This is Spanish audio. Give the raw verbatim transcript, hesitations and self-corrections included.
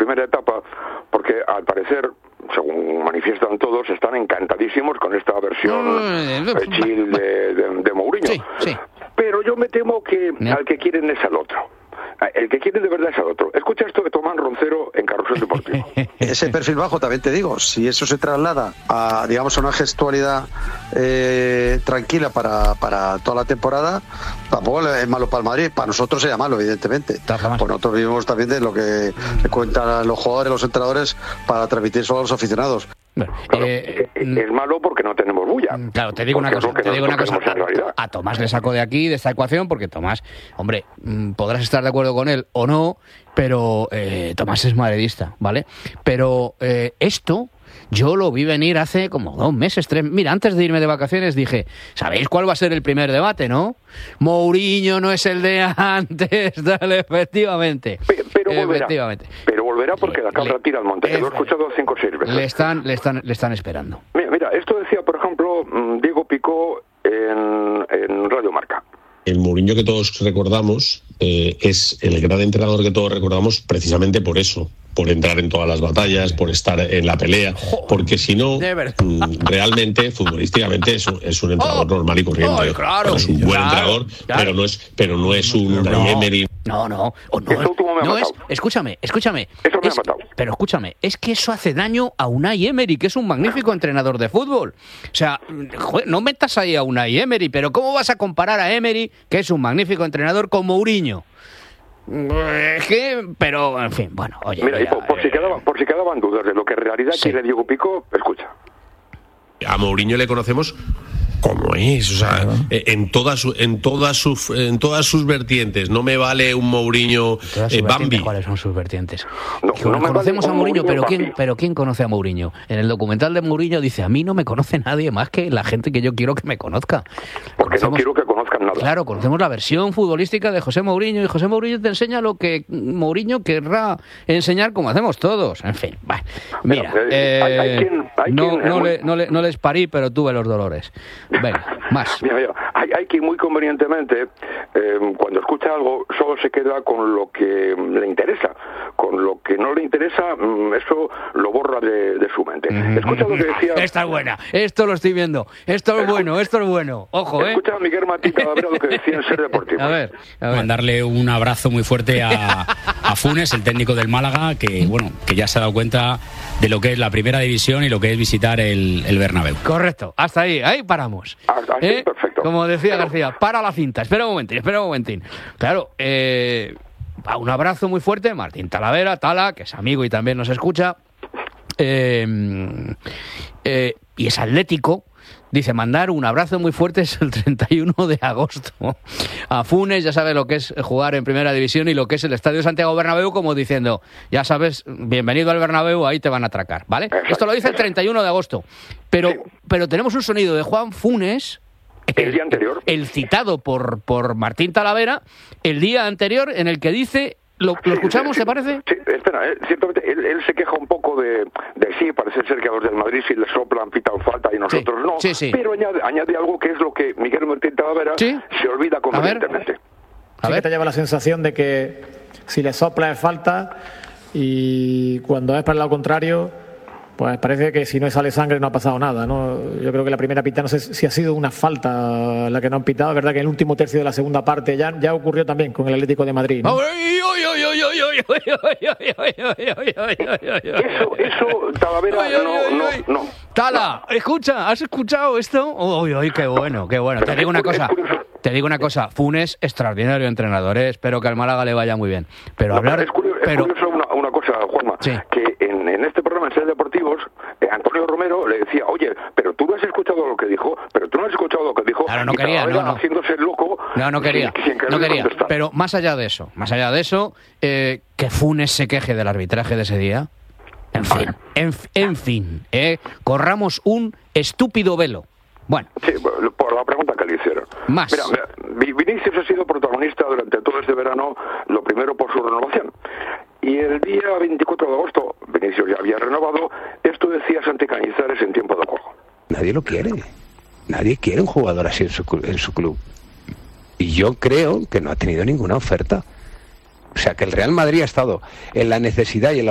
primera etapa, porque al parecer, según manifiestan todos, están encantadísimos con esta versión eh, chill de, de, de Mourinho. Sí, sí. Pero yo me temo que ¿No? al que quieren es al otro. El que quieren de verdad es al otro. Escucha esto de Tomás Roncero en Carrusel Deportivo. Ese perfil bajo, también te digo, si eso se traslada a, digamos, a una gestualidad eh, tranquila para, para toda la temporada, tampoco es malo para el Madrid. Para nosotros sería malo, evidentemente. Pues nosotros vivimos también de lo que cuentan los jugadores, los entrenadores, para transmitir solo a los aficionados. Bueno, claro, eh, es malo porque no tenemos bulla. Claro, te digo una cosa, te digo una cosa. A, a Tomás le saco de aquí, de esta ecuación, porque Tomás, hombre, podrás estar de acuerdo con él o no, pero eh, Tomás es madridista, ¿vale? Pero eh, esto yo lo vi venir hace como dos meses, tres. Mira, antes de irme de vacaciones dije, ¿sabéis cuál va a ser el primer debate, no? Mourinho no es el de antes, dale, efectivamente. Pero, pero volverá. Efectivamente. Pero volverá porque la cabra tira al monte. Lo he escuchado cinco o seis veces. Le están, le están, le están esperando. Mira, mira, esto decía, por ejemplo, Diego Picó en, en Radio Marca. El Mourinho que todos recordamos eh, es el gran entrenador que todos recordamos precisamente por eso, por entrar en todas las batallas, por estar en la pelea, porque si no, realmente, futbolísticamente, es un, es un entrenador oh, normal y corriente. Oh, claro, es un buen claro, entrenador, claro. pero no es pero no es un no, Emery. No, no, oh, no, es, no es, escúchame, escúchame. Eso me es, ha matado. Pero escúchame, es que eso hace daño a Unai Emery, que es un magnífico entrenador de fútbol. O sea, joder, no metas ahí a Unai Emery, pero ¿cómo vas a comparar a Emery, que es un magnífico entrenador, con Mourinho? Es que, pero, en fin, bueno, oye. Mira, mira, por, por, si quedaban, por si quedaban dudas de lo que en realidad sí. quiere Diego Picó, escucha. A Mourinho le conocemos como es, o sea, en todas su, en todas sus en todas sus vertientes. No me vale un Mourinho eh, Bambi. ¿Cuáles son sus vertientes? No, no conocemos vale a Mourinho, pero Bambi. quién pero quién conoce a Mourinho. En el documental de Mourinho dice, a mí no me conoce nadie más que la gente que yo quiero que me conozca. Porque conocemos, no quiero que conozcan nada. Claro, conocemos la versión futbolística de José Mourinho y José Mourinho te enseña lo que Mourinho querrá enseñar, como hacemos todos. En fin, vale. Mira, bueno, eh, hay, hay quien, hay no, quien, no, muy... le, no, le, no les parí, pero tuve los dolores. Venga, más. Mira, mira, hay, hay quien muy convenientemente, eh, cuando escucha algo, solo se queda con lo que le interesa. Con lo que no le interesa, eso lo borra de, de su mente. Escucha lo que decía... Esta es buena, esto lo estoy viendo. Esto es bueno, esto es bueno. Ojo, ¿eh? Escucha a Miguel Martín Talavera lo que decía en Ser Deportivo. A ver, a ver. Mandarle un abrazo muy fuerte a, a Funes, el técnico del Málaga, que bueno, que ya se ha dado cuenta de lo que es la primera división y lo que es visitar el, el Bernabéu. Correcto, hasta ahí, ahí paramos. Hasta ahí, ¿Eh? perfecto. Como decía Pero... García, para la cinta. Espera un momentín, espera un momentín. Claro, eh, un abrazo muy fuerte, Martín Talavera, Tala, que es amigo y también nos escucha, eh, eh, y es atlético. Dice, mandar un abrazo muy fuerte es el treinta y uno de agosto. A Funes, ya sabe lo que es jugar en Primera División y lo que es el Estadio Santiago Bernabéu, como diciendo, ya sabes, bienvenido al Bernabéu, ahí te van a atracar, ¿vale? Esto lo dice el treinta y uno de agosto. Pero, pero tenemos un sonido de Juan Funes, el, el día anterior, el citado por, por Martín Talavera, el día anterior, en el que dice... ¿Lo, ¿Lo escuchamos, sí, te parece? Sí, espera, eh, ciertamente él, él se queja un poco de, de sí, parece ser que a los del Madrid sí les soplan, pitan falta y nosotros sí, no, sí, sí. pero añade, añade algo que es lo que Miguel Martín Talavera ¿Sí? se olvida convenientemente. A ver, sí, te lleva la sensación de que si le sopla es falta y cuando es para el lado contrario, pues parece que si no sale sangre no ha pasado nada, ¿no? Yo creo que la primera pita, no sé si ha sido una falta la que no han pitado, es verdad que en el último tercio de la segunda parte ya, ya ocurrió también con el Atlético de Madrid, ¿no? Eso, eso, Talavera, no, no, no. Tala, escucha, ¿has escuchado esto? Uy, uy, qué bueno, qué bueno. Te digo una cosa, te digo una cosa, Funes, extraordinario entrenador, ¿eh? Espero que al Málaga le vaya muy bien. Pero hablar... Es curioso, pero... es curioso una, una cosa, Juanma, sí. que en, en este programa en Ser Deportivos, eh, Antonio Romero le decía, oye, pero tú no has escuchado lo que dijo, pero tú no has escuchado lo que dijo. Claro, no y quería, no, no. haciéndose loco. No, no quería, sin, sin no quería. Contestar. Pero más allá de eso, más allá de eso, eh, que Funes se queje del arbitraje de ese día. En fin, en, en fin, eh, corramos un estúpido velo. Bueno. Sí, por la pregunta que le hicieron. Más. Mira, mira, Vinicius ha sido protagonista durante todo este verano, lo primero por su renovación. Y el día veinticuatro de agosto, Vinicius ya había renovado, esto decía Santi Cañizares en tiempo de juego. Nadie lo quiere. Nadie quiere un jugador así en su, en su club. Y yo creo que no ha tenido ninguna oferta. O sea, que el Real Madrid ha estado en la necesidad y en la